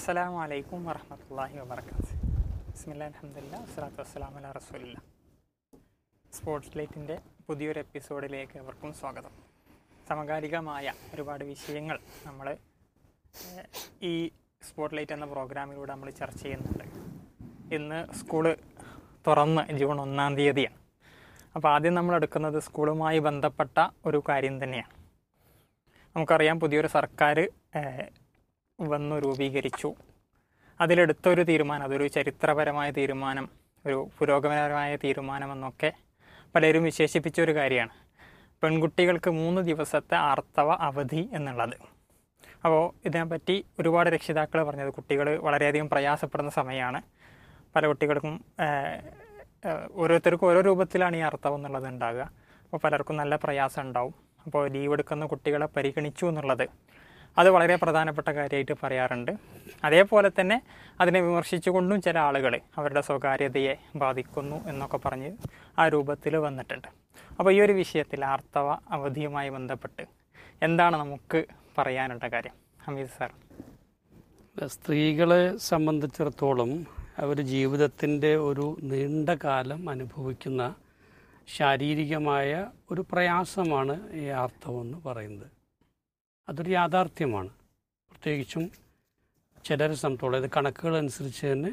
അസ്സലാമു അലൈക്കും വറഹ്മത്തുള്ളാഹി വബറകാതുഹു. ബിസ്മില്ലാഹിൽ അൽഹംദുലില്ലാഹി വസ്സലാത്തു വസ്സലാമു അലാ റസൂലില്ലാഹ്. സ്പോർട്സ് ലൈറ്റിൻ്റെ പുതിയൊരു എപ്പിസോഡിലേക്ക് എവർക്കും സ്വാഗതം. സമകാലികമായ ഒരുപാട് വിഷയങ്ങൾ നമ്മൾ ഈ സ്പോർട്ട് ലൈറ്റ് എന്ന പ്രോഗ്രാമിലൂടെ നമ്മൾ ചർച്ച ചെയ്യുന്നുണ്ട്. ഇന്ന് സ്കൂള് തുറന്ന് ജൂൺ 1-ാം തീയതിയാണ്. അപ്പോൾ ആദ്യം നമ്മൾ എടുക്കുന്നത് സ്കൂളുമായി ബന്ധപ്പെട്ട ഒരു കാര്യം തന്നെയാണ്. നമുക്കറിയാം, പുതിയൊരു സർക്കാർ വന്നു രൂപീകരിച്ചു. അതിലെടുത്തൊരു തീരുമാനം, അതൊരു ചരിത്രപരമായ തീരുമാനം, ഒരു പുരോഗമനപരമായ തീരുമാനമെന്നൊക്കെ പലരും വിശേഷിപ്പിച്ച ഒരു കാര്യമാണ്. പെൺകുട്ടികൾക്ക് 3 ദിവസത്തെ ആർത്തവ അവധി എന്നുള്ളത്. അപ്പോൾ ഇതിനെപ്പറ്റി ഒരുപാട് രക്ഷിതാക്കൾ പറഞ്ഞത്, കുട്ടികൾ വളരെയധികം പ്രയാസപ്പെടുന്ന സമയമാണ്. പല കുട്ടികൾക്കും ഓരോരുത്തർക്കും ഓരോ രൂപത്തിലാണ് ഈ ആർത്തവം എന്നുള്ളത് ഉണ്ടാകുക. അപ്പോൾ പലർക്കും നല്ല പ്രയാസം ഉണ്ടാവും. അപ്പോൾ ലീവ് എടുക്കുന്ന കുട്ടികളെ പരിഗണിച്ചു എന്നുള്ളത് അത് വളരെ പ്രധാനപ്പെട്ട കാര്യമായിട്ട് പറയാറുണ്ട്. അതേപോലെ തന്നെ അതിനെ വിമർശിച്ചുകൊണ്ടും ചില ആളുകൾ അവരുടെ സ്വകാര്യതയെ ബാധിക്കുന്നു എന്നൊക്കെ പറഞ്ഞ് ആ രൂപത്തിൽ വന്നിട്ടുണ്ട്. അപ്പോൾ ഈ ഒരു വിഷയത്തിൽ ആർത്തവ അവധിയുമായി ബന്ധപ്പെട്ട് എന്താണ് നമുക്ക് പറയാനുള്ള കാര്യം? ഹമീദ് സാർ. സ്ത്രീകളെ സംബന്ധിച്ചിടത്തോളം അവർ ജീവിതത്തിൻ്റെ ഒരു നീണ്ട കാലം അനുഭവിക്കുന്ന ശാരീരികമായ ഒരു പ്രയാസമാണ് ഈ ആർത്തവം എന്ന് പറയുന്നത്. അതൊരു യാഥാർത്ഥ്യമാണ്. പ്രത്യേകിച്ചും ചിലരെ സംബന്ധിച്ചോളം ഇത് കണക്കുകളനുസരിച്ച് തന്നെ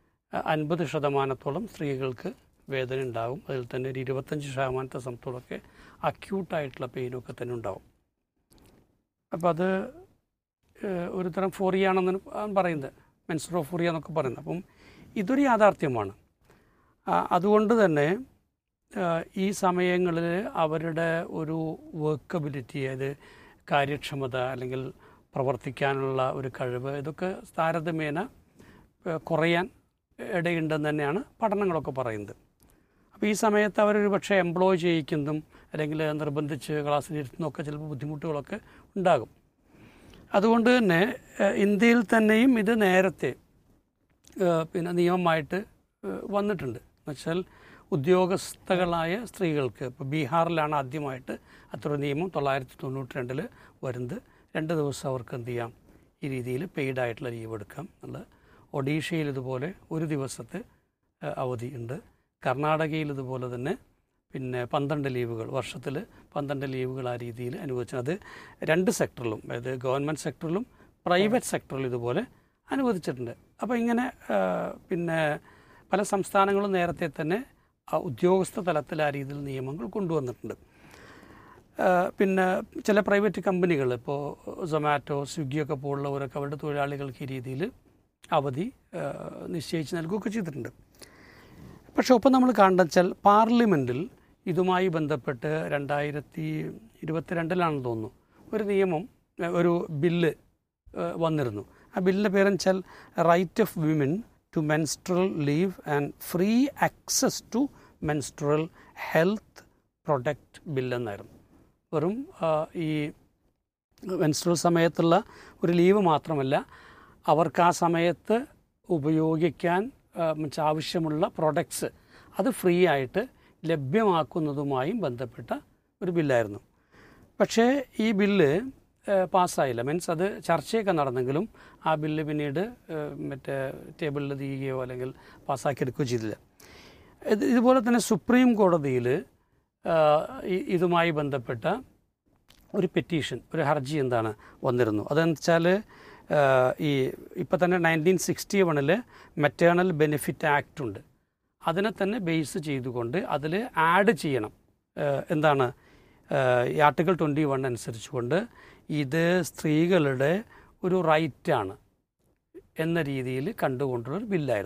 50% സ്ത്രീകൾക്ക് വേദന ഉണ്ടാകും. അതിൽ തന്നെ ഒരു 25% സംബന്ധിച്ചോളമൊക്കെ അക്യൂട്ടായിട്ടുള്ള പെയിനൊക്കെ തന്നെ ഉണ്ടാവും. അപ്പോൾ അത് ഒരു തരം ഫോറിയാണെന്ന് പറയുന്നത്, മെൻസ്ട്രോഫോറിയ എന്നൊക്കെ പറയുന്നത്. അപ്പം ഇതൊരു യാഥാർത്ഥ്യമാണ്. അതുകൊണ്ട് തന്നെ ഈ സമയങ്ങളിൽ അവരുടെ ഒരു വർക്കബിലിറ്റി, അതായത് കാര്യക്ഷമത അല്ലെങ്കിൽ പ്രവർത്തിക്കാനുള്ള ഒരു കഴിവ്, ഇതൊക്കെ താരതമ്യേന കുറയാൻ ഇടയുണ്ടെന്ന് തന്നെയാണ് പഠനങ്ങളൊക്കെ പറയുന്നത്. അപ്പോൾ ഈ സമയത്ത് അവരൊരു പക്ഷേ എംപ്ലോയ് ചെയ്യിക്കുന്നതും അല്ലെങ്കിൽ നിർബന്ധിച്ച് ക്ലാസ്സിലിരുത്തുന്നതൊക്കെ ചിലപ്പോൾ ബുദ്ധിമുട്ടുകളൊക്കെ ഉണ്ടാകും. അതുകൊണ്ട് തന്നെ ഇന്ത്യയിൽ തന്നെയും ഇത് നേരത്തെ നിയമമായിട്ട് വന്നിട്ടുണ്ട്. എന്നുവെച്ചാൽ ഉദ്യോഗസ്ഥകളായ സ്ത്രീകൾക്ക്, ഇപ്പോൾ ബീഹാറിലാണ് ആദ്യമായിട്ട് അത്ര നിയമം 1992 വരുന്നത്. 2 ദിവസം അവർക്ക് എന്ത് ചെയ്യാം, ഈ രീതിയിൽ പെയ്ഡായിട്ടുള്ള ലീവ് എടുക്കാം എന്നുള്ളത്. ഒഡീഷയിൽ ഇതുപോലെ 1 ദിവസത്തെ അവധി ഉണ്ട്. കർണാടകയിൽ ഇതുപോലെ തന്നെ 12 ലീവുകൾ, വർഷത്തിൽ 12 ലീവുകൾ ആ രീതിയിൽ അനുവദിച്ചു. അത് 2 സെക്ടറിലും, അതായത് ഗവൺമെൻറ് സെക്ടറിലും പ്രൈവറ്റ് സെക്ടറിലും ഇതുപോലെ അനുവദിച്ചിട്ടുണ്ട്. അപ്പോൾ ഇങ്ങനെ പല സംസ്ഥാനങ്ങളും നേരത്തെ തന്നെ ഉദ്യോഗസ്ഥ തലത്തിൽ ആ രീതിയിൽ നിയമങ്ങൾ കൊണ്ടുവന്നിട്ടുണ്ട്. ചില പ്രൈവറ്റ് കമ്പനികൾ, ഇപ്പോൾ സൊമാറ്റോ, സ്വിഗ്ഗിയൊക്കെ പോലുള്ളവരൊക്കെ അവരുടെ തൊഴിലാളികൾക്ക് ഈ രീതിയിൽ അവധി നിശ്ചയിച്ച് നൽകുകയൊക്കെ ചെയ്തിട്ടുണ്ട്. പക്ഷേ ഒപ്പം നമ്മൾ കാണുന്നത് വെച്ചാൽ പാർലമെൻറ്റിൽ ഇതുമായി ബന്ധപ്പെട്ട് 2022 തോന്നുന്നു ഒരു നിയമം, ഒരു ബില്ല് വന്നിരുന്നു. ആ ബില്ലിൻ്റെ പേരെന്ന് വെച്ചാൽ right of women to menstrual leave and free access to menstrual health protect bill എന്നായിരുന്നു. വെറും ഈ മെൻസ്ട്രൽ സമയത്തുള്ള ഒരു ലീവ് മാത്രമല്ല, അവർക്ക് ആ സമയത്ത് ഉപയോഗിക്കാൻ ആവശ്യമുള്ള പ്രൊഡക്ട്സ് അത് ഫ്രീ ആയിട്ട് ലഭ്യമാക്കുന്നതുമായും ബന്ധപ്പെട്ട ഒരു ബില്ലായിരുന്നു. പക്ഷേ ഈ ബില്ല് പാസ്സായില്ല. മീൻസ് അത് ചർച്ചയൊക്കെ നടന്നെങ്കിലും ആ ബില്ല് പിന്നീട് ടേബിളിൽ തീരുകയോ അല്ലെങ്കിൽ പാസ്സാക്കിയെടുക്കുകയോ ചെയ്തില്ല. ഇതുപോലെ തന്നെ സുപ്രീം കോടതിയിൽ ഇതുമായി ബന്ധപ്പെട്ട ഒരു പെറ്റീഷൻ, ഒരു ഹർജി വന്നിരുന്നു. അതെന്ന് വെച്ചാൽ ഇപ്പം തന്നെ 1961 മെറ്റേണൽ ബെനിഫിറ്റ് ആക്ട് ഉണ്ട്. അതിനെ തന്നെ ബേസ് ചെയ്തുകൊണ്ട് അതിൽ ആഡ് ചെയ്യണം ഈ ആർട്ടിക്കിൾ 21 അനുസരിച്ചുകൊണ്ട് ഇത് സ്ത്രീകളുടെ ഒരു റൈറ്റാണ് എന്ന രീതിയിൽ കണ്ടുകൊണ്ടുള്ളൊരു ബില്ലായിരുന്നു.